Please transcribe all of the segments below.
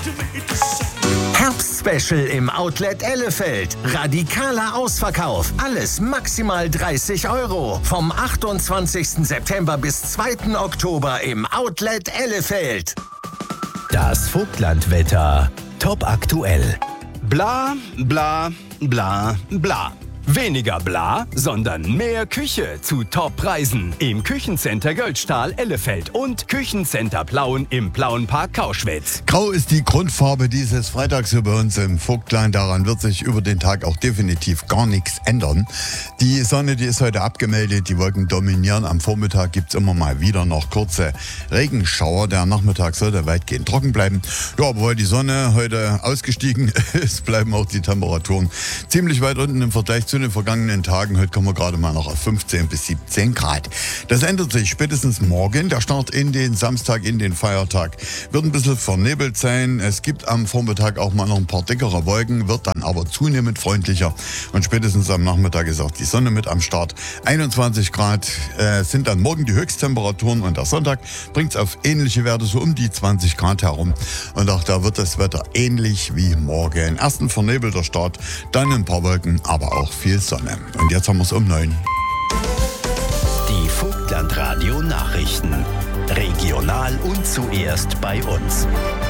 Herbstspecial im Outlet Ellefeld. Radikaler Ausverkauf. Alles maximal 30 €. Vom 28. September bis 2. Oktober im Outlet Ellefeld. Das Vogtlandwetter. Top aktuell. Bla, bla, bla, bla. Weniger bla, sondern mehr Küche zu Top-Preisen. Im Küchencenter Göldstahl Ellefeld und Küchencenter Plauen im Plauenpark Kauschwitz. Grau ist die Grundfarbe dieses Freitags hier bei uns im Vogtland. Daran wird sich über den Tag auch definitiv gar nichts ändern. Die Sonne, die ist heute abgemeldet, die Wolken dominieren. Am Vormittag gibt es immer mal wieder noch kurze Regenschauer. Der Nachmittag sollte weitgehend trocken bleiben. Ja, aber weil die Sonne heute ausgestiegen ist, bleiben auch die Temperaturen ziemlich weit unten im Vergleich zu den vergangenen Tagen. Heute kommen wir gerade mal noch auf 15 bis 17 Grad. Das ändert sich spätestens morgen. Der Start in den Samstag, in den Feiertag wird ein bisschen vernebelt sein. Es gibt am Vormittag auch mal noch ein paar dickere Wolken, wird dann aber zunehmend freundlicher. Und spätestens am Nachmittag ist auch die Sonne mit am Start. 21 Grad sind dann morgen die Höchsttemperaturen und der Sonntag bringt es auf ähnliche Werte, so um die 20 Grad herum. Und auch da wird das Wetter ähnlich wie morgen. Erst ein vernebelter Start, dann ein paar Wolken, aber auch viel Sonne. Und jetzt haben wir es um 9. Die Vogtlandradio Nachrichten. Regional und zuerst bei uns.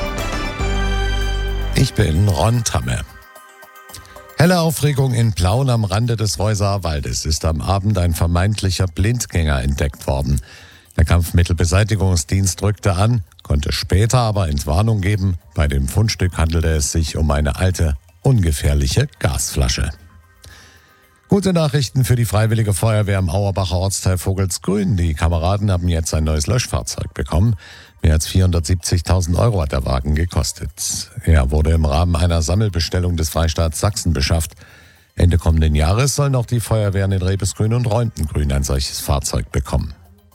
Ich bin Ron Tamme. Helle Aufregung in Plauen am Rande des Reuser Waldes ist am Abend ein vermeintlicher Blindgänger entdeckt worden. Der Kampfmittelbeseitigungsdienst rückte an, konnte später aber Entwarnung geben. Bei dem Fundstück handelte es sich um eine alte, ungefährliche Gasflasche. Gute Nachrichten für die Freiwillige Feuerwehr im Auerbacher Ortsteil Vogelsgrün. Die Kameraden haben jetzt ein neues Löschfahrzeug bekommen. Mehr als 470.000 € hat der Wagen gekostet. Er wurde im Rahmen einer Sammelbestellung des Freistaats Sachsen beschafft. Ende kommenden Jahres sollen auch die Feuerwehren in Rebesgrün und Reuntengrün ein solches Fahrzeug bekommen.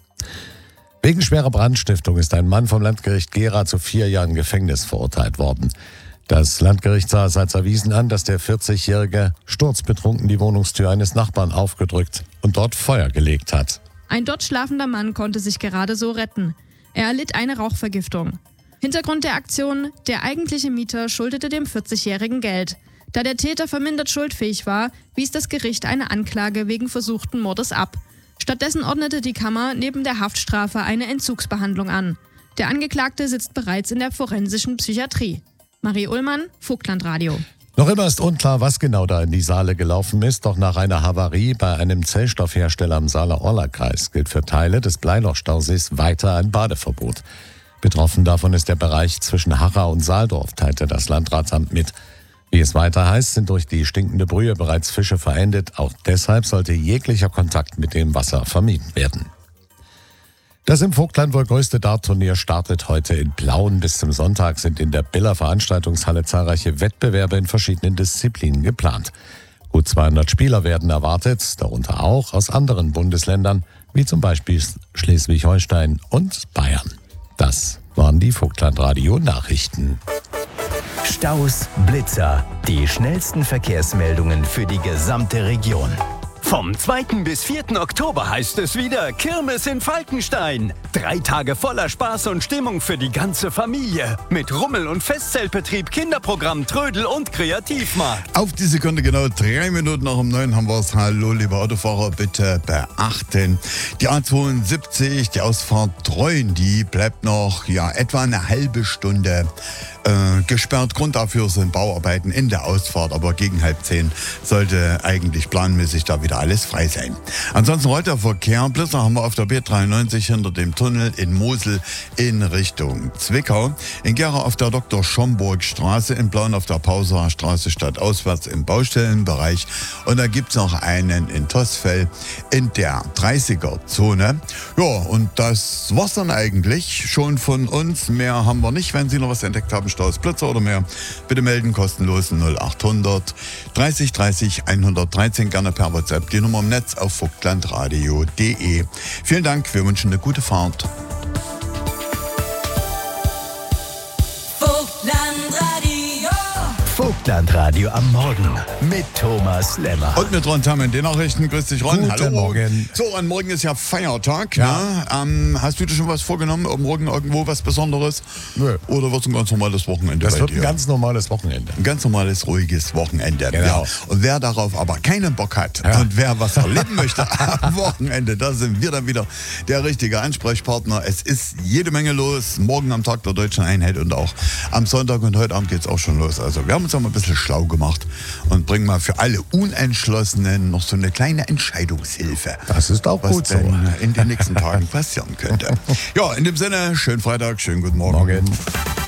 Wegen schwerer Brandstiftung ist ein Mann vom Landgericht Gera zu 4 Jahren Gefängnis verurteilt worden. Das Landgericht sah es als erwiesen an, dass der 40-Jährige sturzbetrunken die Wohnungstür eines Nachbarn aufgedrückt und dort Feuer gelegt hat. Ein dort schlafender Mann konnte sich gerade so retten. Er erlitt eine Rauchvergiftung. Hintergrund der Aktion: Der eigentliche Mieter schuldete dem 40-Jährigen Geld. Da der Täter vermindert schuldfähig war, wies das Gericht eine Anklage wegen versuchten Mordes ab. Stattdessen ordnete die Kammer neben der Haftstrafe eine Entzugsbehandlung an. Der Angeklagte sitzt bereits in der forensischen Psychiatrie. Marie Ullmann, Vogtlandradio. Noch immer ist unklar, was genau da in die Saale gelaufen ist, doch nach einer Havarie bei einem Zellstoffhersteller im Saale-Orla-Kreis gilt für Teile des Bleiloch-Stausees weiter ein Badeverbot. Betroffen davon ist der Bereich zwischen Harra und Saaldorf, teilte das Landratsamt mit. Wie es weiter heißt, sind durch die stinkende Brühe bereits Fische verendet. Auch deshalb sollte jeglicher Kontakt mit dem Wasser vermieden werden. Das im Vogtland wohl größte Dartturnier startet heute in Plauen. Bis zum Sonntag sind in der Biller Veranstaltungshalle zahlreiche Wettbewerbe in verschiedenen Disziplinen geplant. Gut 200 Spieler werden erwartet, darunter auch aus anderen Bundesländern, wie zum Beispiel Schleswig-Holstein und Bayern. Das waren die Vogtlandradio-Nachrichten. Staus, Blitzer, die schnellsten Verkehrsmeldungen für die gesamte Region. Vom 2. bis 4. Oktober heißt es wieder Kirmes in Falkenstein. 3 Tage voller Spaß und Stimmung für die ganze Familie. Mit Rummel- und Festzeltbetrieb, Kinderprogramm, Trödel und Kreativmarkt. Auf die Sekunde genau 3 Minuten nach um 9 haben wir es. Hallo, liebe Autofahrer, bitte beachten. Die A72, die Ausfahrt Treuen, die bleibt noch etwa eine halbe Stunde gesperrt. Grund dafür sind Bauarbeiten in der Ausfahrt, aber gegen 9:30 sollte eigentlich planmäßig da wieder alles frei sein. Ansonsten rollt der Verkehr. Blitzer haben wir auf der B93 hinter dem Tunnel in Mosel in Richtung Zwickau. In Gera auf der Dr.-Schomburg-Straße, in Plauen auf der Pausaer Straße stadtauswärts im Baustellenbereich. Und da gibt es noch einen in Tosfeld in der 30er-Zone. Ja, und das war's dann eigentlich schon von uns. Mehr haben wir nicht. Wenn Sie noch was entdeckt haben, Staus, Blitzer oder mehr, bitte melden, kostenlos 0800 30 30 113, gerne per WhatsApp, die Nummer im Netz auf vogtlandradio.de. Vielen Dank, wir wünschen eine gute Fahrt. Stadtlandradio am Morgen mit Thomas Lemmer. Und mit Ron Tammen, den Nachrichten. Grüß dich, Ron. Guten Hallo. Morgen. So, Ron, morgen ist ja Feiertag. Ja. Ne? Hast du dir schon was vorgenommen? Morgen irgendwo was Besonderes? Nö. Oder wird es ein ganz normales Wochenende Das bei wird dir? ein ganz normales Wochenende. Ein ganz normales, ruhiges Wochenende. Genau. Ja. Und wer darauf aber keinen Bock hat und wer was erleben möchte am Wochenende, da sind wir dann wieder der richtige Ansprechpartner. Es ist jede Menge los. Morgen am Tag der Deutschen Einheit und auch am Sonntag und heute Abend geht es auch schon los. Also wir haben uns auch mal ein bisschen schlau gemacht und bringen mal für alle Unentschlossenen noch so eine kleine Entscheidungshilfe. Das ist auch was gut so. denn in den nächsten Tagen passieren könnte. Ja, in dem Sinne, schönen Freitag, schönen guten Morgen. Morgen.